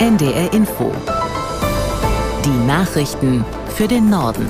NDR Info. Die Nachrichten für den Norden.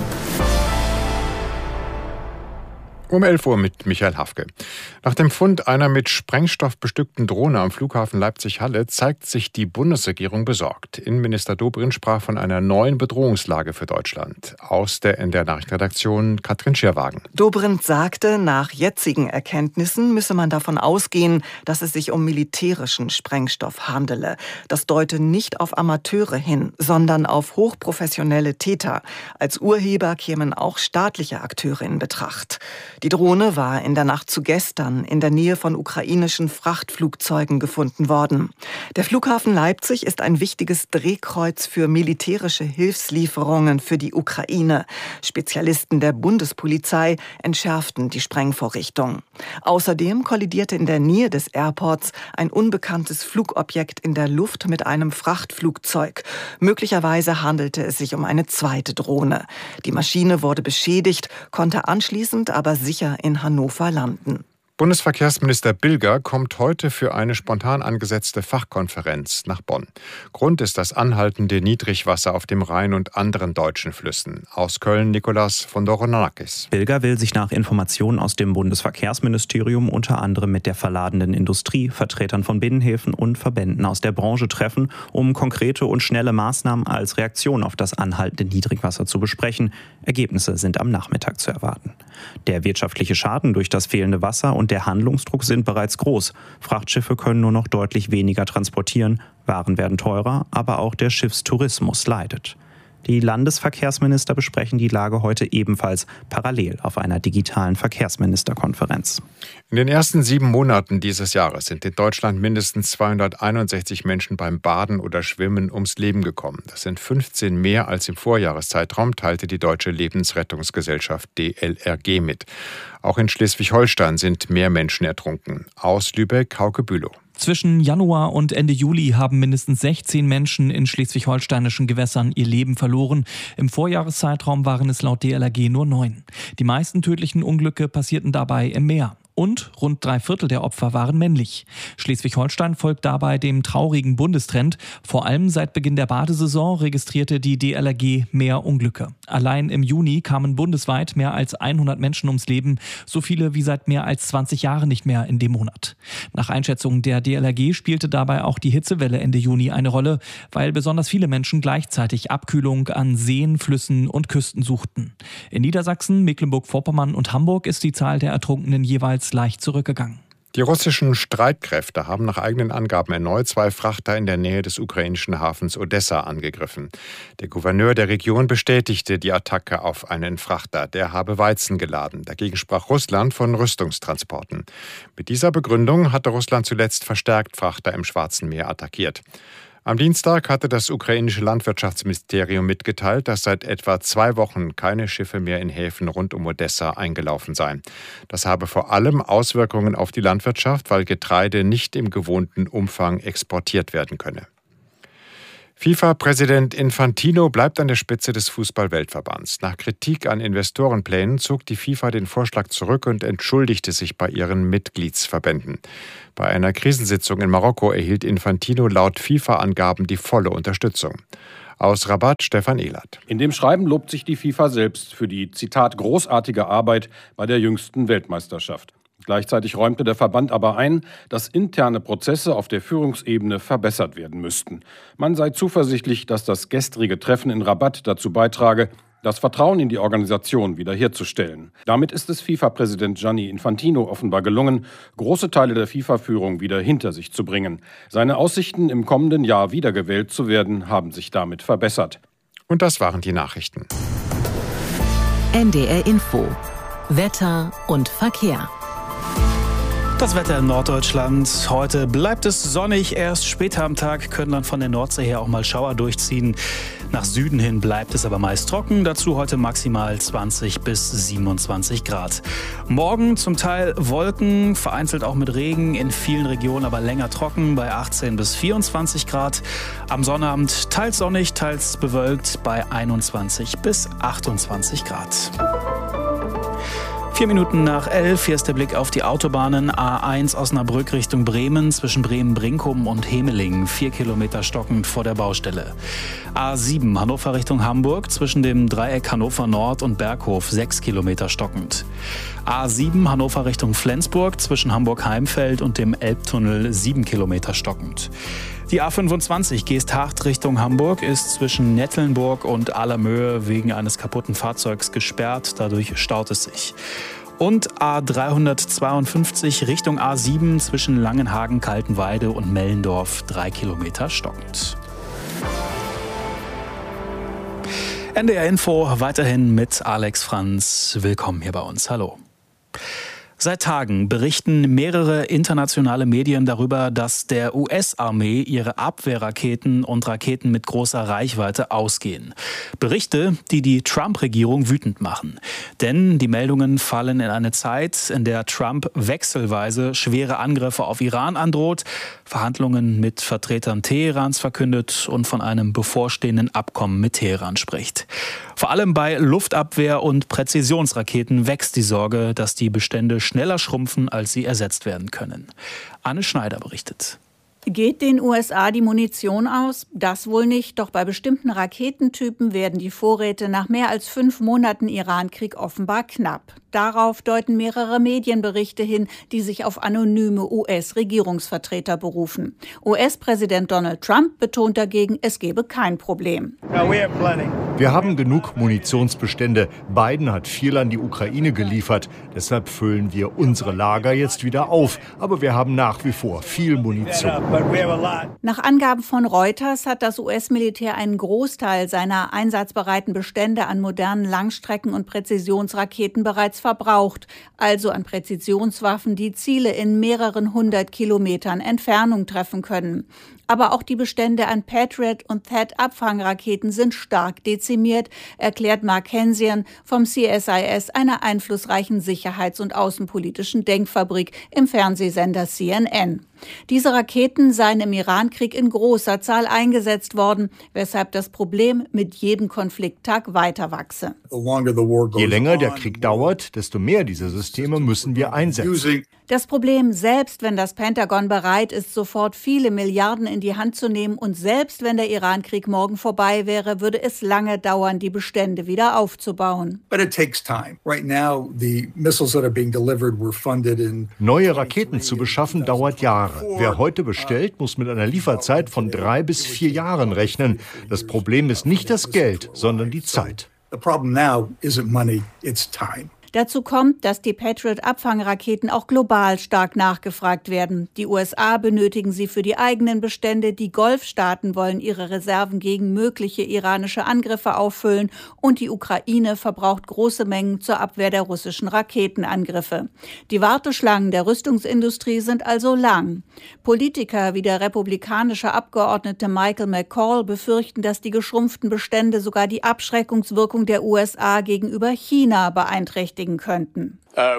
Um 11 Uhr mit Michael Hafke. Nach dem Fund einer mit Sprengstoff bestückten Drohne am Flughafen Leipzig-Halle zeigt sich die Bundesregierung besorgt. Innenminister Dobrindt sprach von einer neuen Bedrohungslage für Deutschland. Aus der NDR-Nachrichtenredaktion Katrin Schirwagen. Dobrindt sagte, nach jetzigen Erkenntnissen müsse man davon ausgehen, dass es sich um militärischen Sprengstoff handele. Das deute nicht auf Amateure hin, sondern auf hochprofessionelle Täter. Als Urheber kämen auch staatliche Akteure in Betracht. Die Drohne war in der Nacht zu gestern in der Nähe von ukrainischen Frachtflugzeugen gefunden worden. Der Flughafen Leipzig ist ein wichtiges Drehkreuz für militärische Hilfslieferungen für die Ukraine. Spezialisten der Bundespolizei entschärften die Sprengvorrichtung. Außerdem kollidierte in der Nähe des Airports ein unbekanntes Flugobjekt in der Luft mit einem Frachtflugzeug. Möglicherweise handelte es sich um eine zweite Drohne. Die Maschine wurde beschädigt, konnte anschließend aber sicher in Hannover landen. Bundesverkehrsminister Bilger kommt heute für eine spontan angesetzte Fachkonferenz nach Bonn. Grund ist das anhaltende Niedrigwasser auf dem Rhein und anderen deutschen Flüssen. Aus Köln Nikolaus von Doronakis. Bilger will sich nach Informationen aus dem Bundesverkehrsministerium unter anderem mit der verladenden Industrie, Vertretern von Binnenhäfen und Verbänden aus der Branche treffen, um konkrete und schnelle Maßnahmen als Reaktion auf das anhaltende Niedrigwasser zu besprechen. Ergebnisse sind am Nachmittag zu erwarten. Der wirtschaftliche Schaden durch das fehlende Wasser und der Handlungsdruck sind bereits groß. Frachtschiffe können nur noch deutlich weniger transportieren, Waren werden teurer, aber auch der Schiffstourismus leidet. Die Landesverkehrsminister besprechen die Lage heute ebenfalls parallel auf einer digitalen Verkehrsministerkonferenz. In den ersten 7 Monaten dieses Jahres sind in Deutschland mindestens 261 Menschen beim Baden oder Schwimmen ums Leben gekommen. Das sind 15 mehr als im Vorjahreszeitraum, teilte die Deutsche Lebensrettungsgesellschaft DLRG mit. Auch in Schleswig-Holstein sind mehr Menschen ertrunken. Aus Lübeck, Hauke Bülow. Zwischen Januar und Ende Juli haben mindestens 16 Menschen in schleswig-holsteinischen Gewässern ihr Leben verloren. Im Vorjahreszeitraum waren es laut DLRG nur 9. Die meisten tödlichen Unglücke passierten dabei im Meer. Und rund 3/4 der Opfer waren männlich. Schleswig-Holstein folgt dabei dem traurigen Bundestrend. Vor allem seit Beginn der Badesaison registrierte die DLRG mehr Unglücke. Allein im Juni kamen bundesweit mehr als 100 Menschen ums Leben, so viele wie seit mehr als 20 Jahren nicht mehr in dem Monat. Nach Einschätzung der DLRG spielte dabei auch die Hitzewelle Ende Juni eine Rolle, weil besonders viele Menschen gleichzeitig Abkühlung an Seen, Flüssen und Küsten suchten. In Niedersachsen, Mecklenburg-Vorpommern und Hamburg ist die Zahl der Ertrunkenen jeweils leicht zurückgegangen. Die russischen Streitkräfte haben nach eigenen Angaben erneut 2 Frachter in der Nähe des ukrainischen Hafens Odessa angegriffen. Der Gouverneur der Region bestätigte die Attacke auf einen Frachter. Der habe Weizen geladen. Dagegen sprach Russland von Rüstungstransporten. Mit dieser Begründung hatte Russland zuletzt verstärkt Frachter im Schwarzen Meer attackiert. Am Dienstag hatte das ukrainische Landwirtschaftsministerium mitgeteilt, dass seit etwa 2 Wochen keine Schiffe mehr in Häfen rund um Odessa eingelaufen seien. Das habe vor allem Auswirkungen auf die Landwirtschaft, weil Getreide nicht im gewohnten Umfang exportiert werden könne. FIFA-Präsident Infantino bleibt an der Spitze des Fußball-Weltverbands. Nach Kritik an Investorenplänen zog die FIFA den Vorschlag zurück und entschuldigte sich bei ihren Mitgliedsverbänden. Bei einer Krisensitzung in Marokko erhielt Infantino laut FIFA-Angaben die volle Unterstützung. Aus Rabat Stefan Ehlert. In dem Schreiben lobt sich die FIFA selbst für die, Zitat, großartige Arbeit bei der jüngsten Weltmeisterschaft. Gleichzeitig räumte der Verband aber ein, dass interne Prozesse auf der Führungsebene verbessert werden müssten. Man sei zuversichtlich, dass das gestrige Treffen in Rabat dazu beitrage, das Vertrauen in die Organisation wiederherzustellen. Damit ist es FIFA-Präsident Gianni Infantino offenbar gelungen, große Teile der FIFA-Führung wieder hinter sich zu bringen. Seine Aussichten, im kommenden Jahr wiedergewählt zu werden, haben sich damit verbessert. Und das waren die Nachrichten. NDR Info. Wetter und Verkehr. Das Wetter in Norddeutschland. Heute bleibt es sonnig. Erst später am Tag können dann von der Nordsee her auch mal Schauer durchziehen. Nach Süden hin bleibt es aber meist trocken. Dazu heute maximal 20 bis 27 Grad. Morgen zum Teil Wolken, vereinzelt auch mit Regen. In vielen Regionen aber länger trocken bei 18 bis 24 Grad. Am Sonnabend teils sonnig, teils bewölkt bei 21 bis 28 Grad. 11:04, hier ist der Blick auf die Autobahnen. A1 Osnabrück Richtung Bremen, zwischen Bremen-Brinkum und Hemeling, 4 Kilometer stockend vor der Baustelle. A7 Hannover Richtung Hamburg, zwischen dem Dreieck Hannover Nord und Berghof, 6 Kilometer stockend. A7 Hannover Richtung Flensburg, zwischen Hamburg-Heimfeld und dem Elbtunnel, 7 Kilometer stockend. Die A25 Geesthacht Richtung Hamburg ist zwischen Nettelnburg und Allermöhe wegen eines kaputten Fahrzeugs gesperrt. Dadurch staut es sich. Und A352 Richtung A7 zwischen Langenhagen, Kaltenweide und Mellendorf, 3 Kilometer stockend. NDR Info weiterhin mit Alex Franz. Willkommen hier bei uns. Hallo. Seit Tagen berichten mehrere internationale Medien darüber, dass der US-Armee ihre Abwehrraketen und Raketen mit großer Reichweite ausgehen. Berichte, die die Trump-Regierung wütend machen. Denn die Meldungen fallen in eine Zeit, in der Trump wechselweise schwere Angriffe auf Iran androht, Verhandlungen mit Vertretern Teherans verkündet und von einem bevorstehenden Abkommen mit Teheran spricht. Vor allem bei Luftabwehr- und Präzisionsraketen wächst die Sorge, dass die Bestände schneller schrumpfen, als sie ersetzt werden können. Anne Schneider berichtet. Geht den USA die Munition aus? Das wohl nicht, doch bei bestimmten Raketentypen werden die Vorräte nach mehr als 5 Monaten Irankrieg offenbar knapp. Darauf deuten mehrere Medienberichte hin, die sich auf anonyme US-Regierungsvertreter berufen. US-Präsident Donald Trump betont dagegen, es gebe kein Problem. Wir haben genug Munitionsbestände. Biden hat viel an die Ukraine geliefert. Deshalb füllen wir unsere Lager jetzt wieder auf. Aber wir haben nach wie vor viel Munition. Nach Angaben von Reuters hat das US-Militär einen Großteil seiner einsatzbereiten Bestände an modernen Langstrecken- und Präzisionsraketen bereits verbraucht, also an Präzisionswaffen, die Ziele in mehreren 100 Kilometern Entfernung treffen können. Aber auch die Bestände an Patriot- und THAAD-Abfangraketen sind stark dezimiert, erklärt Mark Hansian vom CSIS, einer einflussreichen sicherheits- und außenpolitischen Denkfabrik, im Fernsehsender CNN. Diese Raketen seien im Irankrieg in großer Zahl eingesetzt worden, weshalb das Problem mit jedem Konflikttag weiter wachse. Je länger der Krieg dauert, desto mehr dieser Systeme müssen wir einsetzen. Das Problem, selbst wenn das Pentagon bereit ist, sofort viele Milliarden in die Hand zu nehmen und selbst wenn der Irankrieg morgen vorbei wäre, würde es lange dauern, die Bestände wieder aufzubauen. Neue Raketen zu beschaffen dauert Jahre. Wer heute bestellt, muss mit einer Lieferzeit von 3 bis 4 Jahren rechnen. Das Problem ist nicht das Geld, sondern die Zeit. Dazu kommt, dass die Patriot-Abfangraketen auch global stark nachgefragt werden. Die USA benötigen sie für die eigenen Bestände, die Golfstaaten wollen ihre Reserven gegen mögliche iranische Angriffe auffüllen und die Ukraine verbraucht große Mengen zur Abwehr der russischen Raketenangriffe. Die Warteschlangen der Rüstungsindustrie sind also lang. Politiker wie der republikanische Abgeordnete Michael McCall befürchten, dass die geschrumpften Bestände sogar die Abschreckungswirkung der USA gegenüber China beeinträchtigen könnten.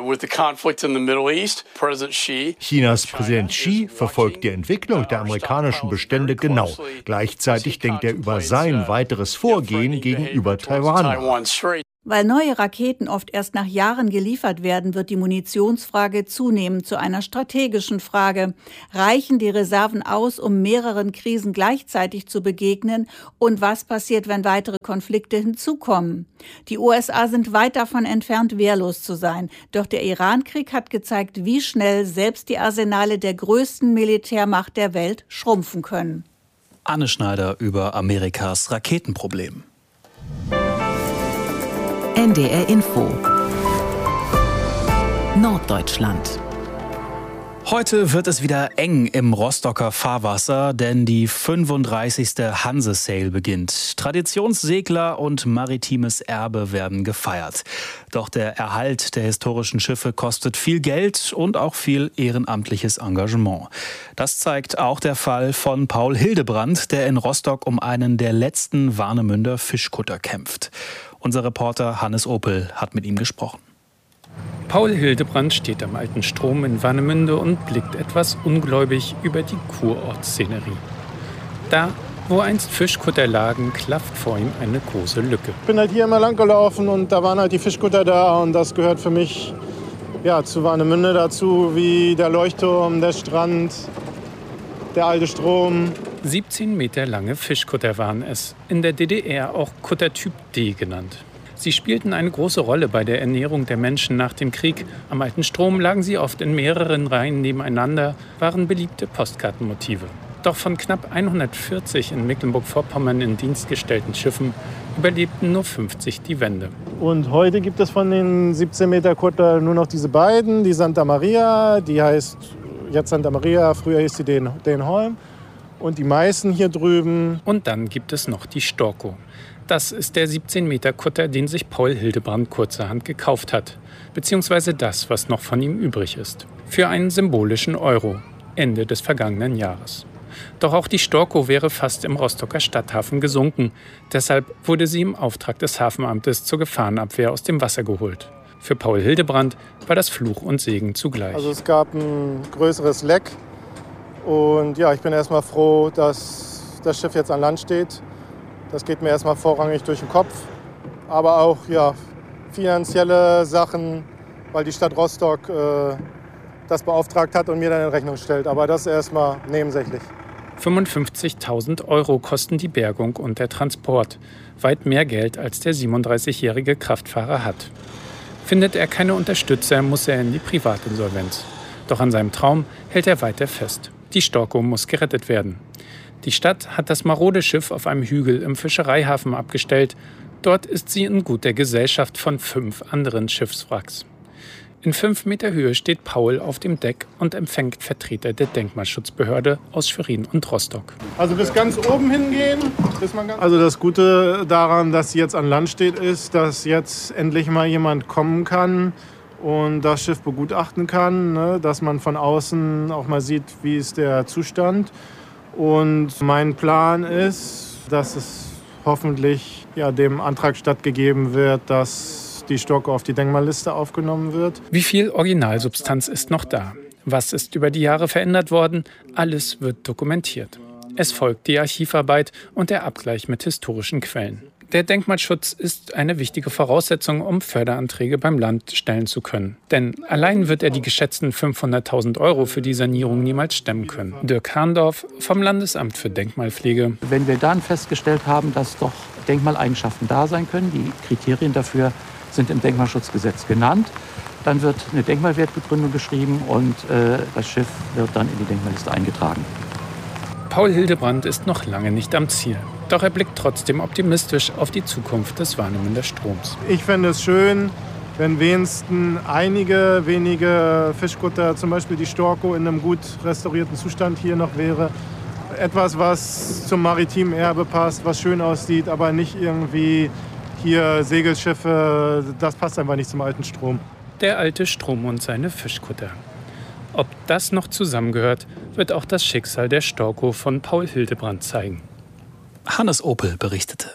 Chinas Präsident Xi verfolgt die Entwicklung der amerikanischen Bestände genau. Gleichzeitig denkt er über sein weiteres Vorgehen gegenüber Taiwan nach. Weil neue Raketen oft erst nach Jahren geliefert werden, wird die Munitionsfrage zunehmend zu einer strategischen Frage. Reichen die Reserven aus, um mehreren Krisen gleichzeitig zu begegnen? Und was passiert, wenn weitere Konflikte hinzukommen? Die USA sind weit davon entfernt, wehrlos zu sein. Doch der Irankrieg hat gezeigt, wie schnell selbst die Arsenale der größten Militärmacht der Welt schrumpfen können. Anne Schneider über Amerikas Raketenproblem. NDR Info Norddeutschland. Heute wird es wieder eng im Rostocker Fahrwasser, denn die 35. Hanse-Sail beginnt. Traditionssegler und maritimes Erbe werden gefeiert. Doch der Erhalt der historischen Schiffe kostet viel Geld und auch viel ehrenamtliches Engagement. Das zeigt auch der Fall von Paul Hildebrand, der in Rostock um einen der letzten Warnemünder Fischkutter kämpft. Unser Reporter Hannes Opel hat mit ihm gesprochen. Paul Hildebrand steht am alten Strom in Warnemünde und blickt etwas ungläubig über die Kurortsszenerie. Da, wo einst Fischkutter lagen, klafft vor ihm eine große Lücke. Ich bin halt hier immer lang gelaufen und da waren halt die Fischkutter da und das gehört für mich zu Warnemünde dazu, wie der Leuchtturm, der Strand, der alte Strom. 17 Meter lange Fischkutter waren es, in der DDR auch Kutter Typ D genannt. Sie spielten eine große Rolle bei der Ernährung der Menschen nach dem Krieg. Am alten Strom lagen sie oft in mehreren Reihen nebeneinander, waren beliebte Postkartenmotive. Doch von knapp 140 in Mecklenburg-Vorpommern in Dienst gestellten Schiffen überlebten nur 50 die Wende. Und heute gibt es von den 17 Meter Kutter nur noch diese beiden. Die Santa Maria, die heißt jetzt Santa Maria, früher hieß sie Denholm. Und die meisten hier drüben. Und dann gibt es noch die Storkow. Das ist der 17 Meter Kutter, den sich Paul Hildebrand kurzerhand gekauft hat. Beziehungsweise das, was noch von ihm übrig ist. Für einen symbolischen Euro. Ende des vergangenen Jahres. Doch auch die Storkow wäre fast im Rostocker Stadthafen gesunken. Deshalb wurde sie im Auftrag des Hafenamtes zur Gefahrenabwehr aus dem Wasser geholt. Für Paul Hildebrand war das Fluch und Segen zugleich. Also es gab ein größeres Leck. Und ich bin erstmal froh, dass das Schiff jetzt an Land steht. Das geht mir erstmal vorrangig durch den Kopf. Aber auch finanzielle Sachen, weil die Stadt Rostock das beauftragt hat und mir dann in Rechnung stellt. Aber das erstmal nebensächlich. 55.000 Euro kosten die Bergung und der Transport. Weit mehr Geld, als der 37-jährige Kraftfahrer hat. Findet er keine Unterstützer, muss er in die Privatinsolvenz. Doch an seinem Traum hält er weiter fest. Die Storkow muss gerettet werden. Die Stadt hat das marode Schiff auf einem Hügel im Fischereihafen abgestellt. Dort ist sie in guter Gesellschaft von 5 anderen Schiffswracks. In 5 Meter Höhe steht Paul auf dem Deck und empfängt Vertreter der Denkmalschutzbehörde aus Schwerin und Rostock. Also bis ganz oben hingehen. Also das Gute daran, dass sie jetzt an Land steht, ist, dass jetzt endlich mal jemand kommen kann und das Schiff begutachten kann, ne? Dass man von außen auch mal sieht, wie ist der Zustand. Und mein Plan ist, dass es hoffentlich dem Antrag stattgegeben wird, dass die Storkow auf die Denkmalliste aufgenommen wird. Wie viel Originalsubstanz ist noch da? Was ist über die Jahre verändert worden? Alles wird dokumentiert. Es folgt die Archivarbeit und der Abgleich mit historischen Quellen. Der Denkmalschutz ist eine wichtige Voraussetzung, um Förderanträge beim Land stellen zu können. Denn allein wird er die geschätzten 500.000 Euro für die Sanierung niemals stemmen können. Dirk Harndorf vom Landesamt für Denkmalpflege. Wenn wir dann festgestellt haben, dass doch Denkmaleigenschaften da sein können, die Kriterien dafür sind im Denkmalschutzgesetz genannt, dann wird eine Denkmalwertbegründung geschrieben und das Schiff wird dann in die Denkmalliste eingetragen. Paul Hildebrand ist noch lange nicht am Ziel. Doch er blickt trotzdem optimistisch auf die Zukunft des Warnemünder Stroms. Ich fände es schön, wenn wenigstens einige wenige Fischkutter, zum Beispiel die Storkow, in einem gut restaurierten Zustand hier noch wäre. Etwas, was zum maritimen Erbe passt, was schön aussieht, aber nicht irgendwie hier Segelschiffe. Das passt einfach nicht zum alten Strom. Der alte Strom und seine Fischkutter. Ob das noch zusammengehört, wird auch das Schicksal der Storkow von Paul Hildebrand zeigen. Hannes Opel berichtete.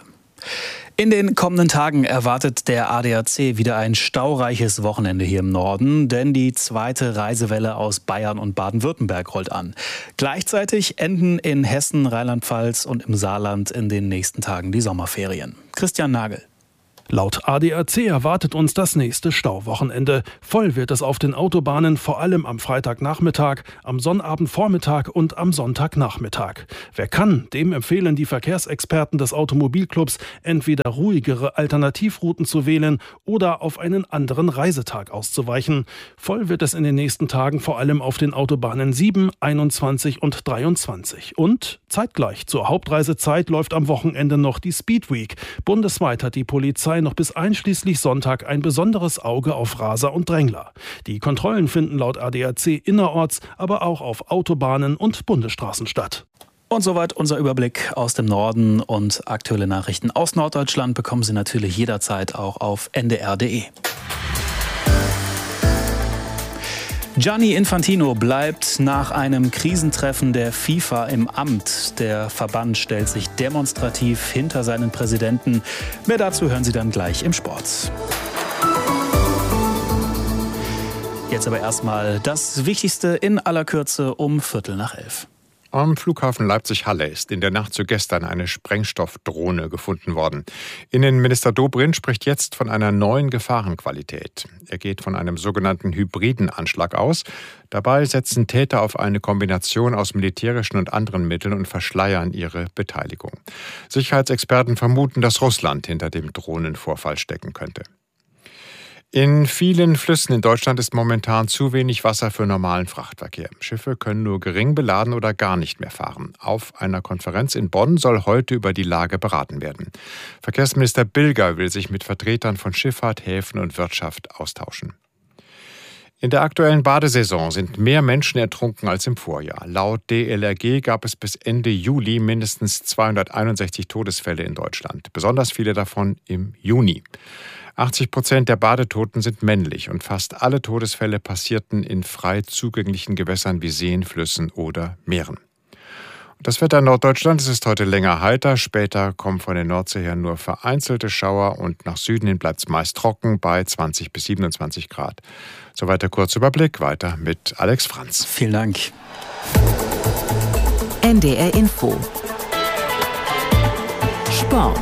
In den kommenden Tagen erwartet der ADAC wieder ein staureiches Wochenende hier im Norden, denn die zweite Reisewelle aus Bayern und Baden-Württemberg rollt an. Gleichzeitig enden in Hessen, Rheinland-Pfalz und im Saarland in den nächsten Tagen die Sommerferien. Christian Nagel. Laut ADAC erwartet uns das nächste Stauwochenende. Voll wird es auf den Autobahnen, vor allem am Freitagnachmittag, am Sonnabendvormittag und am Sonntagnachmittag. Wer kann, dem empfehlen die Verkehrsexperten des Automobilclubs, entweder ruhigere Alternativrouten zu wählen oder auf einen anderen Reisetag auszuweichen. Voll wird es in den nächsten Tagen vor allem auf den Autobahnen 7, 21 und 23. Und zeitgleich zur Hauptreisezeit läuft am Wochenende noch die Speed Week. Bundesweit hat die Polizei noch bis einschließlich Sonntag ein besonderes Auge auf Raser und Drängler. Die Kontrollen finden laut ADAC innerorts, aber auch auf Autobahnen und Bundesstraßen statt. Und soweit unser Überblick aus dem Norden, und aktuelle Nachrichten aus Norddeutschland bekommen Sie natürlich jederzeit auch auf ndr.de. Gianni Infantino bleibt nach einem Krisentreffen der FIFA im Amt. Der Verband stellt sich demonstrativ hinter seinen Präsidenten. Mehr dazu hören Sie dann gleich im Sport. Jetzt aber erstmal das Wichtigste in aller Kürze um 11:15. Am Flughafen Leipzig-Halle ist in der Nacht zu gestern eine Sprengstoffdrohne gefunden worden. Innenminister Dobrindt spricht jetzt von einer neuen Gefahrenqualität. Er geht von einem sogenannten hybriden Anschlag aus. Dabei setzen Täter auf eine Kombination aus militärischen und anderen Mitteln und verschleiern ihre Beteiligung. Sicherheitsexperten vermuten, dass Russland hinter dem Drohnenvorfall stecken könnte. In vielen Flüssen in Deutschland ist momentan zu wenig Wasser für normalen Frachtverkehr. Schiffe können nur gering beladen oder gar nicht mehr fahren. Auf einer Konferenz in Bonn soll heute über die Lage beraten werden. Verkehrsminister Bilger will sich mit Vertretern von Schifffahrt, Häfen und Wirtschaft austauschen. In der aktuellen Badesaison sind mehr Menschen ertrunken als im Vorjahr. Laut DLRG gab es bis Ende Juli mindestens 261 Todesfälle in Deutschland. Besonders viele davon im Juni. 80% der Badetoten sind männlich und fast alle Todesfälle passierten in frei zugänglichen Gewässern wie Seen, Flüssen oder Meeren. Das Wetter in Norddeutschland ist heute länger heiter. Später kommen von der Nordsee her nur vereinzelte Schauer und nach Süden hin bleibt es meist trocken bei 20 bis 27 Grad. Soweit der Kurzüberblick. Weiter mit Alex Franz. Vielen Dank. NDR Info. Sport.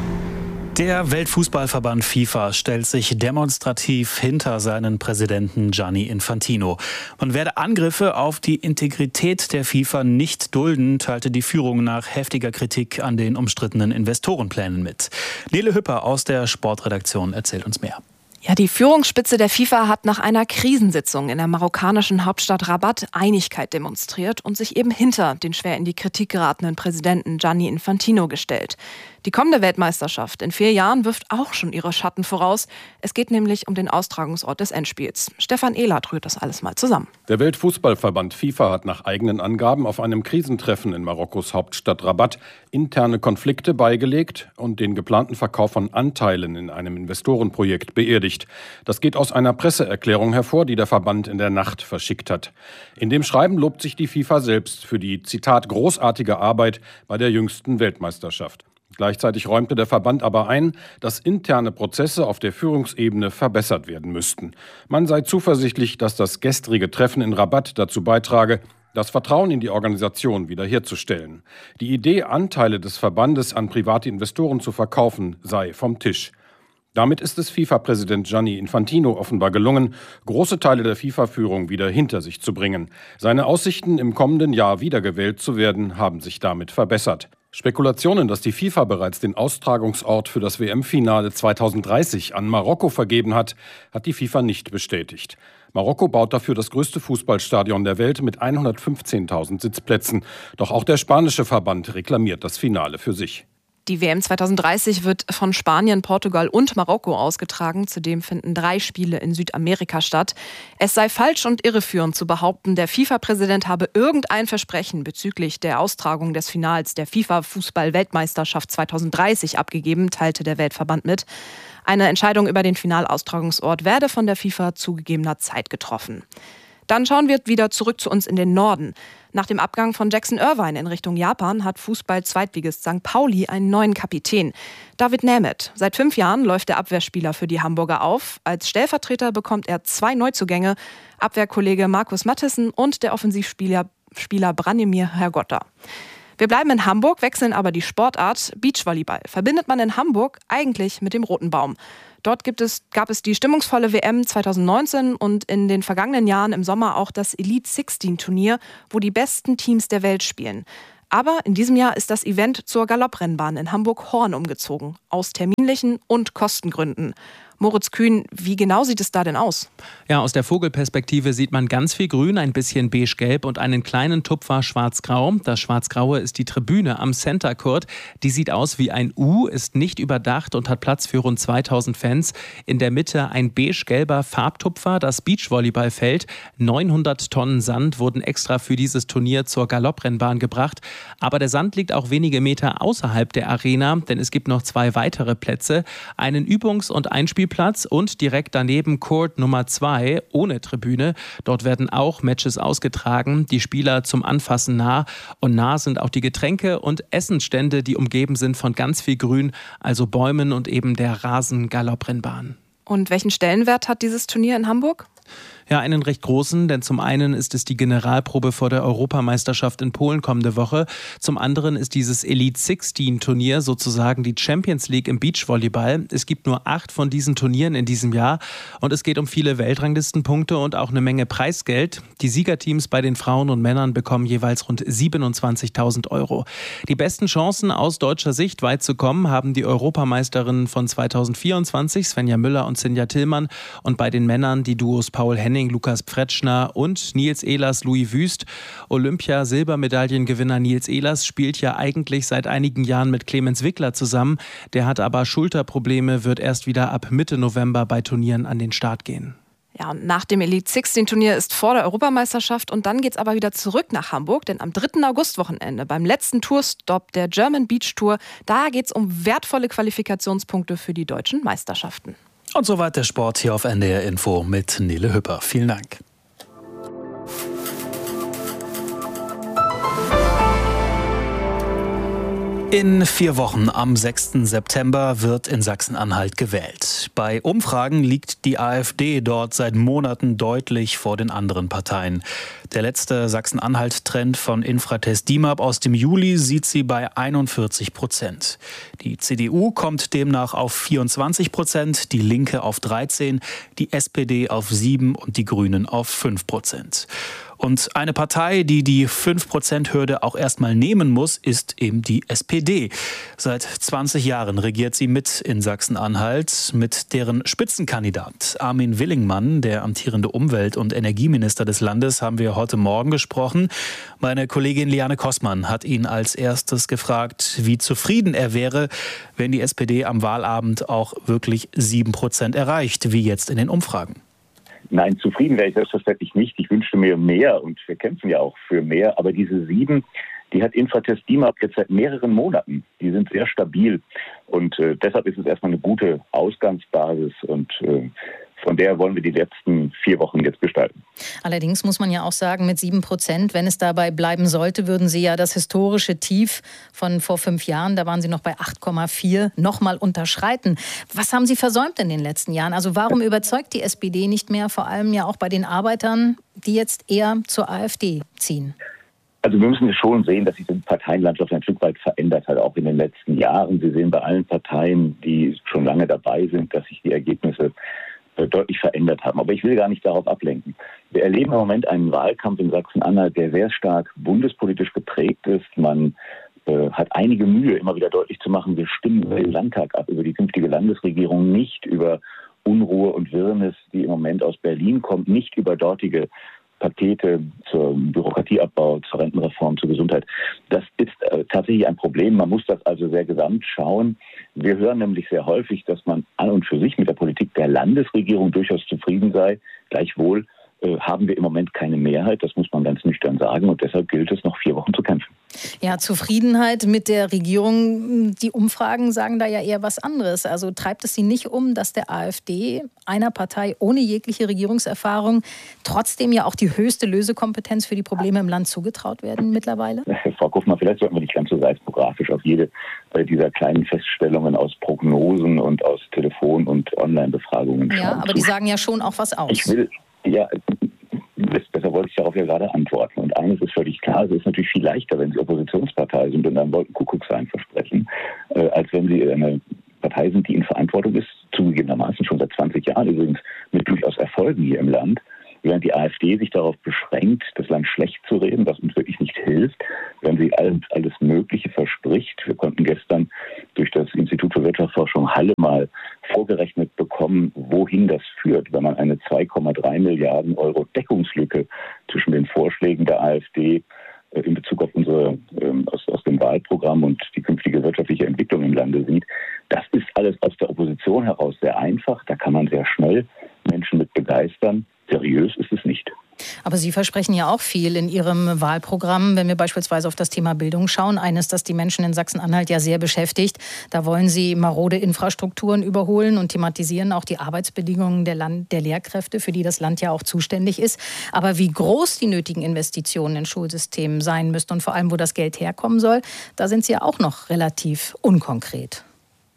Der Weltfußballverband FIFA stellt sich demonstrativ hinter seinen Präsidenten Gianni Infantino. Man werde Angriffe auf die Integrität der FIFA nicht dulden, teilte die Führung nach heftiger Kritik an den umstrittenen Investorenplänen mit. Nele Hüpper aus der Sportredaktion erzählt uns mehr. Ja, die Führungsspitze der FIFA hat nach einer Krisensitzung in der marokkanischen Hauptstadt Rabat Einigkeit demonstriert und sich eben hinter den schwer in die Kritik geratenen Präsidenten Gianni Infantino gestellt. Die kommende Weltmeisterschaft in 4 Jahren wirft auch schon ihre Schatten voraus. Es geht nämlich um den Austragungsort des Endspiels. Stefan Ehlert rührt das alles mal zusammen. Der Weltfußballverband FIFA hat nach eigenen Angaben auf einem Krisentreffen in Marokkos Hauptstadt Rabat interne Konflikte beigelegt und den geplanten Verkauf von Anteilen in einem Investorenprojekt beerdigt. Das geht aus einer Presseerklärung hervor, die der Verband in der Nacht verschickt hat. In dem Schreiben lobt sich die FIFA selbst für die, Zitat, großartige Arbeit bei der jüngsten Weltmeisterschaft. Gleichzeitig räumte der Verband aber ein, dass interne Prozesse auf der Führungsebene verbessert werden müssten. Man sei zuversichtlich, dass das gestrige Treffen in Rabat dazu beitrage, das Vertrauen in die Organisation wiederherzustellen. Die Idee, Anteile des Verbandes an private Investoren zu verkaufen, sei vom Tisch. Damit ist es FIFA-Präsident Gianni Infantino offenbar gelungen, große Teile der FIFA-Führung wieder hinter sich zu bringen. Seine Aussichten, im kommenden Jahr wiedergewählt zu werden, haben sich damit verbessert. Spekulationen, dass die FIFA bereits den Austragungsort für das WM-Finale 2030 an Marokko vergeben hat, hat die FIFA nicht bestätigt. Marokko baut dafür das größte Fußballstadion der Welt mit 115.000 Sitzplätzen. Doch auch der spanische Verband reklamiert das Finale für sich. Die WM 2030 wird von Spanien, Portugal und Marokko ausgetragen. Zudem finden 3 Spiele in Südamerika statt. Es sei falsch und irreführend zu behaupten, der FIFA-Präsident habe irgendein Versprechen bezüglich der Austragung des Finals der FIFA-Fußball-Weltmeisterschaft 2030 abgegeben, teilte der Weltverband mit. Eine Entscheidung über den Finalaustragungsort werde von der FIFA zu gegebener Zeit getroffen. Dann schauen wir wieder zurück zu uns in den Norden. Nach dem Abgang von Jackson Irvine in Richtung Japan hat Fußball-Zweitligist St. Pauli einen neuen Kapitän. David Nemeth. Seit 5 Jahren läuft der Abwehrspieler für die Hamburger auf. Als Stellvertreter bekommt er 2 Neuzugänge, Abwehrkollege Markus Mattissen und der Offensivspieler Branimir Hergotta. Wir bleiben in Hamburg, wechseln aber die Sportart. Beachvolleyball verbindet man in Hamburg eigentlich mit dem Roten Baum. Dort gab es die stimmungsvolle WM 2019 und in den vergangenen Jahren im Sommer auch das Elite 16 Turnier, wo die besten Teams der Welt spielen. Aber in diesem Jahr ist das Event zur Galopprennbahn in Hamburg-Horn umgezogen, aus terminlichen und Kostengründen. Moritz Kühn, wie genau sieht es da denn aus? Ja, aus der Vogelperspektive sieht man ganz viel Grün, ein bisschen beige-gelb und einen kleinen Tupfer schwarz-grau. Das Schwarz-Graue ist die Tribüne am Center Court. Die sieht aus wie ein U, ist nicht überdacht und hat Platz für rund 2000 Fans. In der Mitte ein beige-gelber Farbtupfer, das Beachvolleyballfeld. 900 Tonnen Sand wurden extra für dieses Turnier zur Galopprennbahn gebracht. Aber der Sand liegt auch wenige Meter außerhalb der Arena, denn es gibt noch 2 weitere Plätze. Einen Übungs- und Einspielplatz und direkt daneben Court Nummer 2 ohne Tribüne. Dort werden auch Matches ausgetragen, die Spieler zum Anfassen nah. Und nah sind auch die Getränke und Essensstände, die umgeben sind von ganz viel Grün, also Bäumen und eben der Rasen-Galopprennbahn. Und welchen Stellenwert hat dieses Turnier in Hamburg? Ja, einen recht großen, denn zum einen ist es die Generalprobe vor der Europameisterschaft in Polen kommende Woche. Zum anderen ist dieses Elite 16 Turnier sozusagen die Champions League im Beachvolleyball. Es gibt nur 8 von diesen Turnieren in diesem Jahr und es geht um viele Weltranglistenpunkte und auch eine Menge Preisgeld. Die Siegerteams bei den Frauen und Männern bekommen jeweils rund 27.000 €. Die besten Chancen aus deutscher Sicht weit zu kommen haben die Europameisterinnen von 2024, Svenja Müller und Sinja Tillmann, und bei den Männern die Duos Paul Henning, Lukas Pfretschner und Nils Ehlers, Louis Wüst. Olympia-Silbermedaillengewinner Nils Ehlers spielt ja eigentlich seit einigen Jahren mit Clemens Wickler zusammen. Der hat aber Schulterprobleme, wird erst wieder ab Mitte November bei Turnieren an den Start gehen. Ja, und nach dem Elite 16 Turnier ist vor der Europameisterschaft und dann geht's aber wieder zurück nach Hamburg, denn am 3. August-Wochenende beim letzten Tourstop der German Beach Tour, da geht's um wertvolle Qualifikationspunkte für die deutschen Meisterschaften. Und soweit der Sport hier auf NDR Info mit Nele Hüpper. Vielen Dank. In 4 Wochen, am 6. September, wird in Sachsen-Anhalt gewählt. Bei Umfragen liegt die AfD dort seit Monaten deutlich vor den anderen Parteien. Der letzte Sachsen-Anhalt-Trend von Infratest DIMAP aus dem Juli sieht sie bei 41%. Die CDU kommt demnach auf 24%, die Linke auf 13%, die SPD auf 7% und die Grünen auf 5%. Und eine Partei, die die 5%-Hürde auch erstmal nehmen muss, ist eben die SPD. Seit 20 Jahren regiert sie mit in Sachsen-Anhalt. Mit deren Spitzenkandidat Armin Willingmann, der amtierende Umwelt- und Energieminister des Landes, haben wir heute Morgen gesprochen. Meine Kollegin Liane Kossmann hat ihn als erstes gefragt, wie zufrieden er wäre, wenn die SPD am Wahlabend auch wirklich 7% erreicht, wie jetzt in den Umfragen. Nein, zufrieden wäre ich selbstverständlich nicht. Ich wünschte mir mehr und wir kämpfen ja auch für mehr. Aber diese 7, die hat Infratest DIMAP jetzt seit mehreren Monaten. Die sind sehr stabil und deshalb ist es erstmal eine gute Ausgangsbasis und von der wollen wir die letzten 4 Wochen jetzt gestalten. Allerdings muss man ja auch sagen, mit 7%, wenn es dabei bleiben sollte, würden Sie ja das historische Tief von vor 5 Jahren, da waren Sie noch bei 8,4, nochmal unterschreiten. Was haben Sie versäumt in den letzten Jahren? Also warum überzeugt die SPD nicht mehr, vor allem ja auch bei den Arbeitern, die jetzt eher zur AfD ziehen? Also wir müssen schon sehen, dass sich die Parteienlandschaft ein Stück weit verändert hat, auch in den letzten Jahren. Sie sehen bei allen Parteien, die schon lange dabei sind, dass sich die Ergebnisse deutlich verändert haben. Aber ich will gar nicht darauf ablenken. Wir erleben im Moment einen Wahlkampf in Sachsen-Anhalt, der sehr stark bundespolitisch geprägt ist. Man hat einige Mühe, immer wieder deutlich zu machen, wir stimmen über den Landtag ab, über die künftige Landesregierung, nicht über Unruhe und Wirrnis, die im Moment aus Berlin kommt, nicht über dortige Pakete zum Bürokratieabbau, zur Rentenreform, zur Gesundheit. Das ist tatsächlich ein Problem. Man muss das also sehr gesamt schauen. Wir hören nämlich sehr häufig, dass man an und für sich mit der Politik der Landesregierung durchaus zufrieden sei. Gleichwohl haben wir im Moment keine Mehrheit. Das muss man ganz nüchtern sagen. Und deshalb gilt es, noch 4 Wochen zu kämpfen. Ja, Zufriedenheit mit der Regierung. Die Umfragen sagen da ja eher was anderes. Also treibt es Sie nicht um, dass der AfD, einer Partei ohne jegliche Regierungserfahrung, trotzdem ja auch die höchste Lösekompetenz für die Probleme im Land zugetraut werden mittlerweile? Frau Kuffmann, vielleicht sollten wir nicht ganz so seismografisch auf jede dieser kleinen Feststellungen aus Prognosen und aus Telefon- und Online-Befragungen schauen. Ja, aber die sagen ja schon auch was aus. Besser wollte ich darauf ja gerade antworten. Und eines ist völlig klar, es ist natürlich viel leichter, wenn Sie Oppositionspartei sind und einem Wolkenkuckucksheim versprechen, als wenn Sie eine Partei sind, die in Verantwortung ist, zugegebenermaßen schon seit 20 Jahren übrigens, mit durchaus Erfolgen hier im Land. Während die AfD sich darauf beschränkt, das Land schlecht zu reden, was uns wirklich nicht hilft, wenn sie alles Mögliche verspricht. Wir konnten gestern durch das Institut für Wirtschaftsforschung Halle mal vorgerechnet bekommen, wohin das führt, wenn man eine 2,3 Milliarden Euro Deckungslücke zwischen den Vorschlägen der AfD in Bezug auf unsere aus dem Wahlprogramm und die künftige wirtschaftliche Entwicklung im Lande sieht. Das ist alles aus der Opposition heraus sehr einfach. Da kann man sehr schnell Menschen mit begeistern. Seriös ist es nicht. Aber Sie versprechen ja auch viel in Ihrem Wahlprogramm, wenn wir beispielsweise auf das Thema Bildung schauen. Eines, das die Menschen in Sachsen-Anhalt ja sehr beschäftigt. Da wollen Sie marode Infrastrukturen überholen und thematisieren auch die Arbeitsbedingungen der Lehrkräfte, für die das Land ja auch zuständig ist. Aber wie groß die nötigen Investitionen in Schulsystemen sein müssten und vor allem, wo das Geld herkommen soll, da sind Sie ja auch noch relativ unkonkret.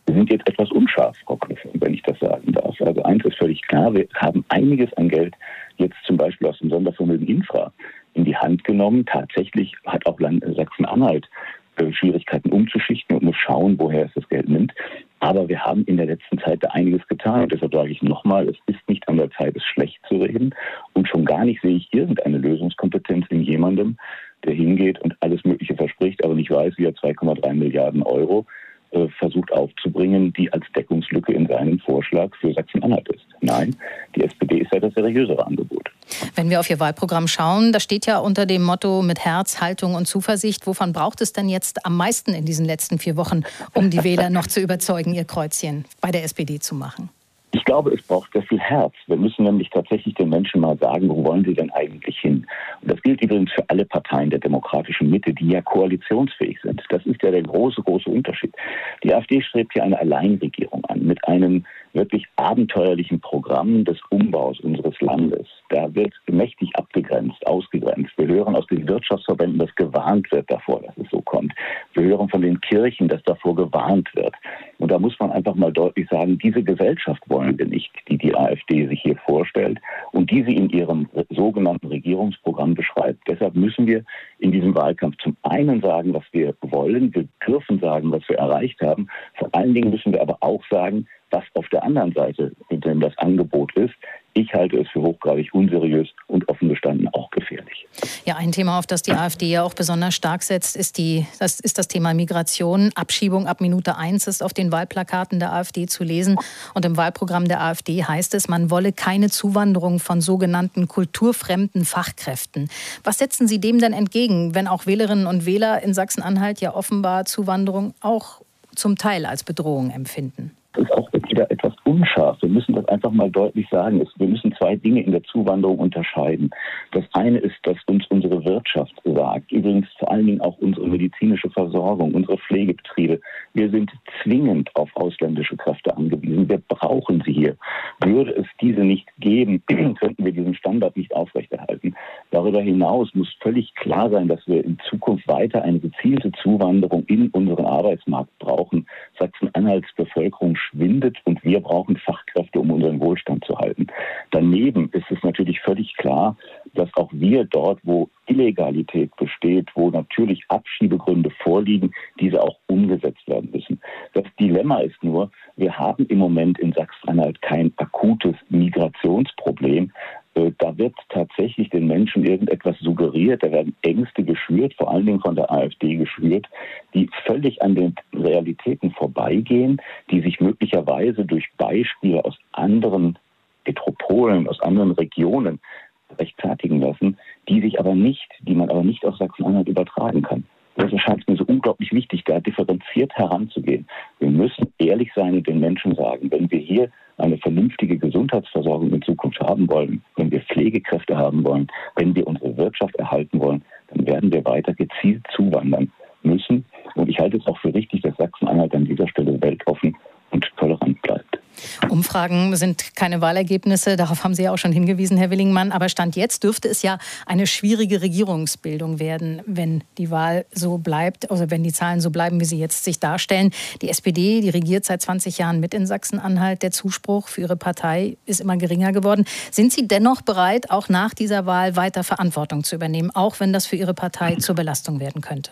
Wir sind jetzt etwas unscharf, Frau Knüffel, wenn ich das sagen darf. Also eins ist völlig klar, wir haben einiges an Geld jetzt zum Beispiel aus dem Sondervermögen Infra in die Hand genommen. Tatsächlich hat auch Land Sachsen-Anhalt Schwierigkeiten umzuschichten und muss schauen, woher es das Geld nimmt. Aber wir haben in der letzten Zeit da einiges getan. Und deshalb sage ich nochmal, es ist nicht an der Zeit, es schlecht zu reden. Und schon gar nicht sehe ich irgendeine Lösungskompetenz in jemandem, der hingeht und alles Mögliche verspricht, aber nicht weiß, wie er 2,3 Milliarden Euro versucht aufzubringen, die als Deckungslücke in seinem Vorschlag für Sachsen-Anhalt ist. Nein, die SPD ist ja das seriösere Angebot. Wenn wir auf Ihr Wahlprogramm schauen, da steht ja unter dem Motto mit Herz, Haltung und Zuversicht. Wovon braucht es denn jetzt am meisten in diesen letzten 4 Wochen, um die Wähler noch zu überzeugen, ihr Kreuzchen bei der SPD zu machen? Ich glaube, es braucht sehr viel Herz. Wir müssen nämlich tatsächlich den Menschen mal sagen, wo wollen sie denn eigentlich hin? Und das gilt übrigens für alle Parteien der demokratischen Mitte, die ja koalitionsfähig sind. Das ist ja der große Unterschied. Die AfD strebt hier eine Alleinregierung an mit einem wirklich abenteuerlichen Programm des Umbaus unseres Landes. Da wird mächtig abgegrenzt, ausgegrenzt. Wir hören aus den Wirtschaftsverbänden, dass gewarnt wird davor, dass es so kommt. Wir hören von den Kirchen, dass davor gewarnt wird. Und da muss man einfach mal deutlich sagen, diese Gesellschaft wollen wir nicht, die die AfD sich hier vorstellt und die sie in ihrem sogenannten Regierungsprogramm beschreibt. Deshalb müssen wir in diesem Wahlkampf zum einen sagen, was wir wollen. Wir dürfen sagen, was wir erreicht haben. Vor allen Dingen müssen wir aber auch sagen, was auf der anderen Seite denn das Angebot ist. Ich halte es für hochgradig unseriös und offen gestanden auch gefährlich. Ja, ein Thema, auf das die AfD ja auch besonders stark setzt, ist das Thema Migration. Abschiebung ab Minute 1 ist auf den Wahlplakaten der AfD zu lesen. Und im Wahlprogramm der AfD heißt es, man wolle keine Zuwanderung von sogenannten kulturfremden Fachkräften. Was setzen Sie dem denn entgegen, wenn auch Wählerinnen und Wähler in Sachsen-Anhalt ja offenbar Zuwanderung auch zum Teil als Bedrohung empfinden? Das ist auch wieder etwas unscharf. Wir müssen das einfach mal deutlich sagen. Wir müssen 2 Dinge in der Zuwanderung unterscheiden. Das eine ist, dass uns unsere Wirtschaft sagt, übrigens vor allen Dingen auch unsere medizinische Versorgung, unsere Pflegebetriebe. Wir sind zwingend auf ausländische Kräfte angewiesen. Wir brauchen sie hier. Würde es diese nicht geben, könnten wir diesen Standard nicht aufrechterhalten. Darüber hinaus muss völlig klar sein, dass wir in Zukunft weiter eine gezielte Zuwanderung in unseren Arbeitsmarkt brauchen. Sachsen-Anhalts Bevölkerung schwindet und wir brauchen Fachkräfte, um unseren Wohlstand zu halten. Daneben ist es natürlich völlig klar, dass auch wir dort, wo Illegalität besteht, wo natürlich Abschiebegründe vorliegen, diese auch umgesetzt werden müssen. Das Dilemma ist nur, wir haben im Moment in Sachsen-Anhalt kein akutes Migrationsproblem. Da wird tatsächlich den Menschen irgendetwas suggeriert, da werden Ängste geschürt, vor allen Dingen von der AfD geschürt, die völlig an den Realitäten vorbeigehen, die sich möglicherweise durch Beispiele aus anderen Metropolen, aus anderen Regionen rechtfertigen lassen, die man aber nicht auf Sachsen-Anhalt übertragen kann. Deshalb scheint es mir so unglaublich wichtig, da differenziert heranzugehen. Wir müssen ehrlich sein und den Menschen sagen, wenn wir hier eine vernünftige Gesundheitsversorgung in Zukunft haben wollen, wenn wir Pflegekräfte haben wollen, wenn wir unsere Wirtschaft erhalten wollen, dann werden wir weiter gezielt zuwandern müssen. Und ich halte es auch für richtig, dass Sachsen-Anhalt an dieser Stelle weltoffen und tolerant bleibt. Umfragen sind keine Wahlergebnisse, darauf haben Sie ja auch schon hingewiesen, Herr Willingmann. Aber Stand jetzt dürfte es ja eine schwierige Regierungsbildung werden, wenn die Wahl so bleibt, also wenn die Zahlen so bleiben, wie sie jetzt sich darstellen. Die SPD, die regiert seit 20 Jahren mit in Sachsen-Anhalt. Der Zuspruch für Ihre Partei ist immer geringer geworden. Sind Sie dennoch bereit, auch nach dieser Wahl weiter Verantwortung zu übernehmen, auch wenn das für Ihre Partei zur Belastung werden könnte?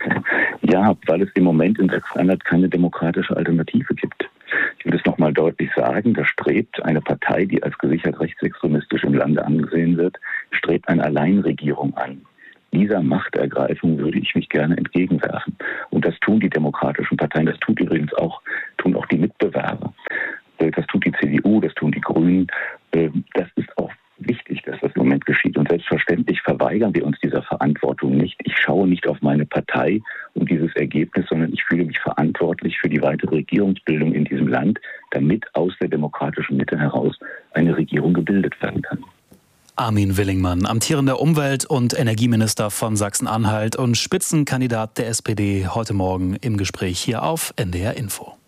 Ja, weil es im Moment in Sachsen-Anhalt keine demokratische Alternative gibt. Ich will es nochmal deutlich sagen, da strebt eine Partei, die als gesichert rechtsextremistisch im Lande angesehen wird, strebt eine Alleinregierung an. Dieser Machtergreifung würde ich mich gerne entgegenwerfen. Und das tun die demokratischen Parteien, das tun auch die Mitbewerber. Das tut die CDU, das tun die Grünen. Das ist auch wichtig, dass das im Moment geschieht. Und selbstverständlich verweigern wir uns dieser Verantwortung nicht. Ich schaue nicht auf meine Partei und dieses Ergebnis, sondern ich fühle mich verantwortlich für die weitere Regierungsbildung in diesem Land, damit aus der demokratischen Mitte heraus eine Regierung gebildet werden kann. Armin Willingmann, amtierender Umwelt- und Energieminister von Sachsen-Anhalt und Spitzenkandidat der SPD, heute Morgen im Gespräch hier auf NDR Info.